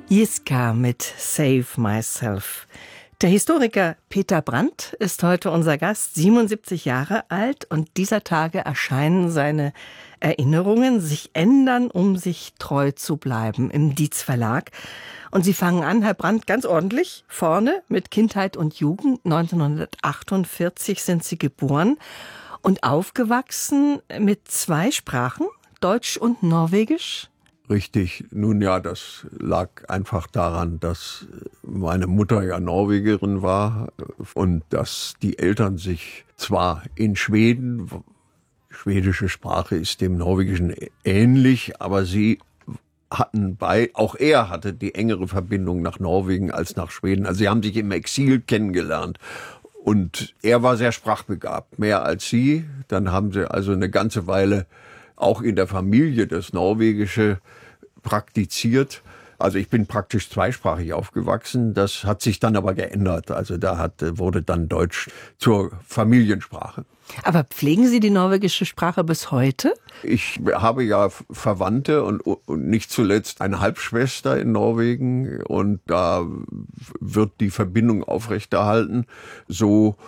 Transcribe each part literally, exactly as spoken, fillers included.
Jiska mit Save Myself. Der Historiker Peter Brandt ist heute unser Gast, siebenundsiebzig Jahre alt, und dieser Tage erscheinen seine Erinnerungen, sich ändern, um sich treu zu bleiben, im Dietz Verlag. Und Sie fangen an, Herr Brandt, ganz ordentlich, vorne mit Kindheit und Jugend. neunzehnhundertachtundvierzig sind Sie geboren und aufgewachsen mit zwei Sprachen, Deutsch und Norwegisch. Richtig. Nun ja, das lag einfach daran, dass meine Mutter ja Norwegerin war und dass die Eltern sich zwar in Schweden, schwedische Sprache ist dem Norwegischen ähnlich, aber sie hatten bei, auch er hatte die engere Verbindung nach Norwegen als nach Schweden. Also sie haben sich im Exil kennengelernt. Und er war sehr sprachbegabt, mehr als sie. Dann haben sie also eine ganze Weile auch in der Familie das Norwegische praktiziert. Also ich bin praktisch zweisprachig aufgewachsen. Das hat sich dann aber geändert. Also da hat, wurde dann Deutsch zur Familiensprache. Aber pflegen Sie die norwegische Sprache bis heute? Ich habe ja Verwandte und, und nicht zuletzt eine Halbschwester in Norwegen. Und da wird die Verbindung aufrechterhalten. So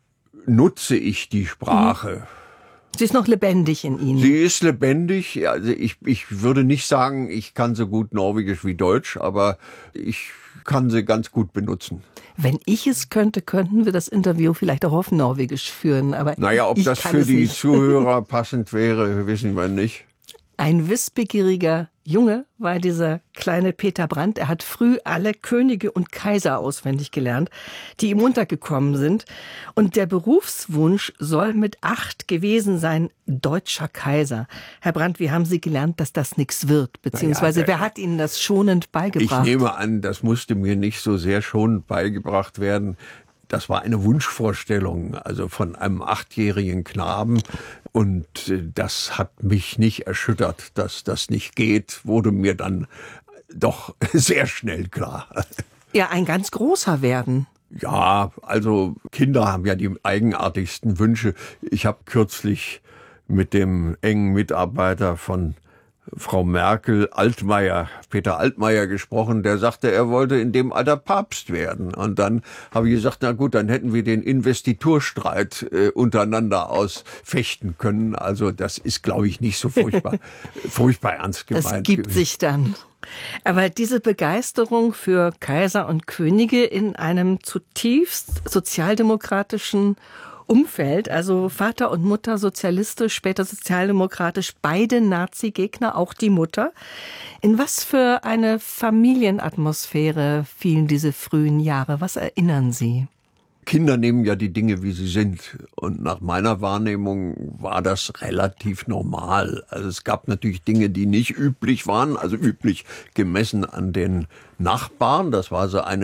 nutze ich die Sprache. Mhm. Sie ist noch lebendig in Ihnen. Sie ist lebendig. Also ich, ich würde nicht sagen, ich kann so gut Norwegisch wie Deutsch, aber ich kann sie ganz gut benutzen. Wenn ich es könnte, könnten wir das Interview vielleicht auch auf Norwegisch führen. Aber naja, ob ich das kann für es die nicht. Zuhörer passend wäre, wissen wir nicht. Ein wissbegieriger Junge war dieser kleine Peter Brandt. Er hat früh alle Könige und Kaiser auswendig gelernt, die ihm untergekommen sind. Und der Berufswunsch soll mit acht gewesen sein, deutscher Kaiser. Herr Brandt, wie haben Sie gelernt, dass das nichts wird? Beziehungsweise, naja, wer hat Ihnen das schonend beigebracht? Ich nehme an, das musste mir nicht so sehr schonend beigebracht werden. Das war eine Wunschvorstellung, also von einem achtjährigen Knaben. Und das hat mich nicht erschüttert, dass das nicht geht, wurde mir dann doch sehr schnell klar. Ja, ein ganz großer werden. Ja, also Kinder haben ja die eigenartigsten Wünsche. Ich habe kürzlich mit dem engen Mitarbeiter von Frau Merkel, Altmaier, Peter Altmaier gesprochen, der sagte, er wollte in dem Alter Papst werden. Und dann habe ich gesagt, na gut, dann hätten wir den Investiturstreit äh, untereinander ausfechten können. Also das ist, glaube ich, nicht so furchtbar, furchtbar ernst gemeint. Das gibt sich dann. Aber diese Begeisterung für Kaiser und Könige in einem zutiefst sozialdemokratischen Umfeld, also Vater und Mutter sozialistisch, später sozialdemokratisch, beide Nazi-Gegner, auch die Mutter. In was für eine Familienatmosphäre fielen diese frühen Jahre? Was erinnern Sie? Kinder nehmen ja die Dinge, wie sie sind. Und nach meiner Wahrnehmung war das relativ normal. Also es gab natürlich Dinge, die nicht üblich waren, also üblich gemessen an den Nachbarn. Das war so eine